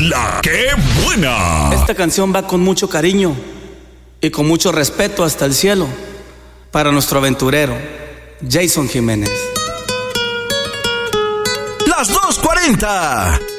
La que buena. Esta canción va con mucho cariño y con mucho respeto hasta el cielo para nuestro aventurero Jason Jiménez. Las 2:40.